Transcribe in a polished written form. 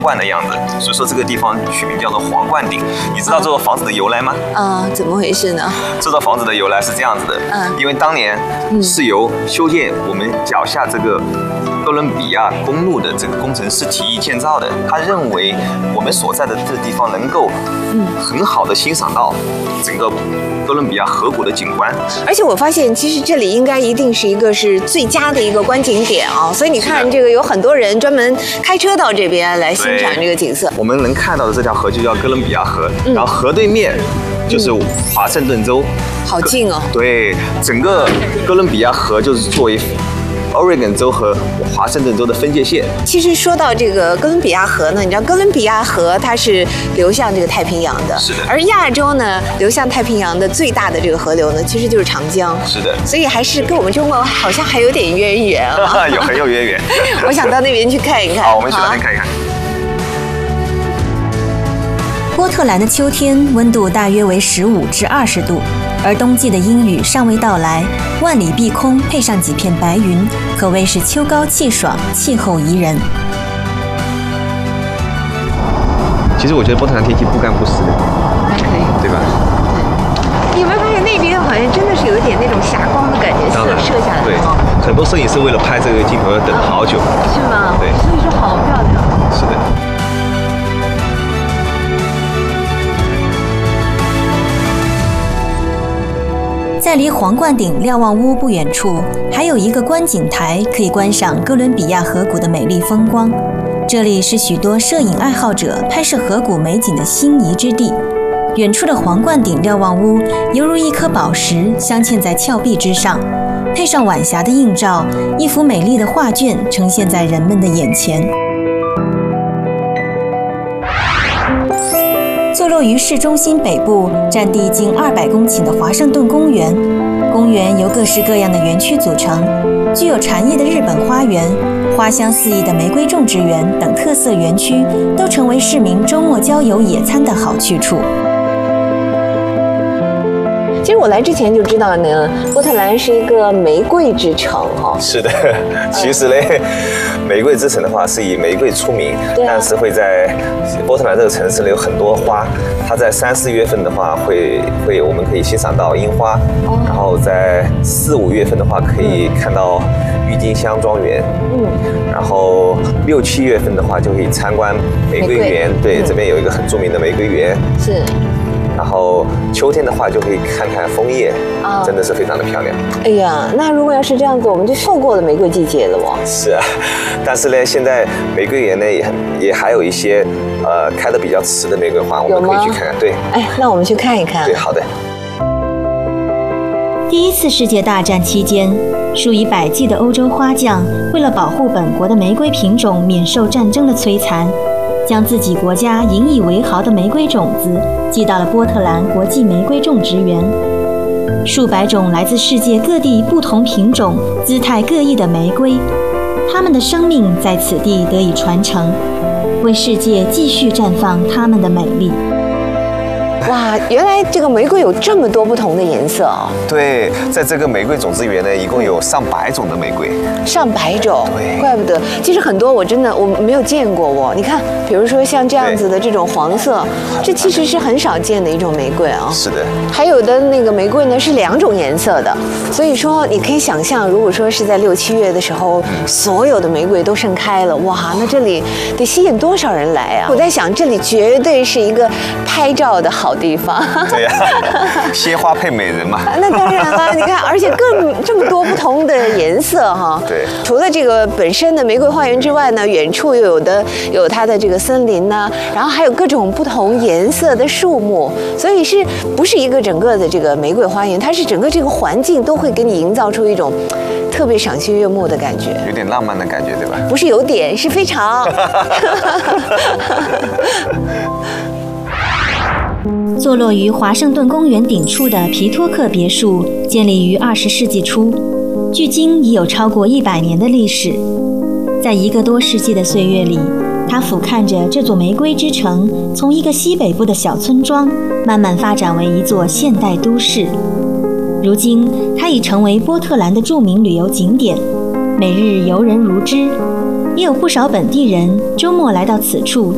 冠的样子，所以说这个地方取名叫做皇冠顶。你知道这座房子的由来吗？ 怎么回事呢？ 这座房子的由来是这样子的，因为当年是由修建我们脚下这个哥伦比亚公路的这个工程师提议建造的。他认为我们所在的这个地方能够很好的欣赏到整个哥伦比亚河谷的景观。 而且我发现，其实这里应该一定是一个是最佳的一个观景点啊，所以你看这个有很多人专门开车到这边来欣赏这个景色。 我们能看到的这条河就叫哥伦比亚河，然后河对面就是华盛顿州， 好近哦。 对，整个哥伦比亚河就是作为Oregon 州和华盛顿州的分界线。 其实说到这个哥伦比亚河呢，你知道哥伦比亚河它是流向这个太平洋的， 是的。 而亚洲呢，流向太平洋的最大的这个河流呢，其实就是长江。 是的。 所以还是跟我们中国好像还有点渊源啊。 很有渊源。 我想到那边去看一看。 好，我们去那边看一看。 波特兰的秋天温度大约为15至20度，而冬季的阴雨尚未到来，万里碧空配上几片白云，可谓是秋高气爽，气候宜人。 其实我觉得波特兰天气不干不湿的， 还可以， 对吧？ 对。你有没有发现那边好像真的是有一点那种霞光的感觉，射下来。 对，很多摄影师为了拍这个镜头要等好久。 是吗？ 对。 所以说好漂亮。 是的。 在离皇冠顶瞭望屋不远处，还有一个观景台，可以观赏哥伦比亚河谷的美丽风光。这里是许多摄影爱好者拍摄河谷美景的心仪之地。远处的皇冠顶瞭望屋犹如一颗宝石镶嵌在峭壁之上，配上晚霞的映照，一幅美丽的画卷呈现在人们的眼前。坐落于市中心北部，占地近200公顷的华盛顿公园。公园由各式各样的园区组成，具有禅意的日本花园、花香四溢的玫瑰种植园等特色园区，都成为市民周末郊游野餐的好去处。 其实我来之前就知道呢，波特兰是一个玫瑰之城哈。 是的，其实呢，玫瑰之城的话是以玫瑰出名，但是会在波特兰这个城市呢有很多花。它在3、4月份的话我们可以欣赏到樱花，然后在4、5月份的话可以看到郁金香庄园，然后6、7月份的话就可以参观玫瑰园，对，这边有一个很著名的玫瑰园。 是。 然后秋天的话就可以看看枫叶，真的是非常的漂亮。 哎呀，那如果要是这样子，我们就错过了玫瑰季节了哦。 是啊，但是呢，现在玫瑰园呢也还有一些开得比较迟的玫瑰花，我们可以去看看。对， 哎，那我们去看一看。 对，好的。 第1次世界大战期间，数以百计的欧洲花匠为了保护本国的玫瑰品种免受战争的摧残，将自己国家引以为豪的玫瑰种子寄到了波特兰国际玫瑰种植园。数百种来自世界各地不同品种、姿态各异的玫瑰，它们的生命在此地得以传承，为世界继续绽放它们的美丽。 哇，原来这个玫瑰有这么多不同的颜色哦。 对，在这个玫瑰种子园呢，一共有上百种的玫瑰。 上百种， 对， 怪不得。其实很多我没有见过哦。你看，比如说像这样子的这种黄色，这其实是很少见的一种玫瑰啊。 是的。 还有的那个玫瑰呢是2种颜色的，所以说你可以想象，如果说是在6、7月的时候，所有的玫瑰都盛开了，哇，那这里得吸引多少人来啊！我在想，这里绝对是一个拍照的好地方。 对呀，鲜花配美人嘛。 那当然了，你看，而且这么多不同的颜色哈。 对。 除了这个本身的玫瑰花园之外呢，远处又有它的这个森林呐，然后还有各种不同颜色的树木，所以是不是一个整个的这个玫瑰花园？它是整个这个环境都会给你营造出一种特别赏心悦目的感觉， 有点浪漫的感觉，对吧？ 不是有点，是非常。 坐落于华盛顿公园顶处的皮托克别墅，建立于20世纪初，距今已有超过100年的历史。在1个多世纪的岁月里，它俯瞰着这座玫瑰之城，从一个西北部的小村庄，慢慢发展为一座现代都市。如今，它已成为波特兰的著名旅游景点，每日游人如织，也有不少本地人周末来到此处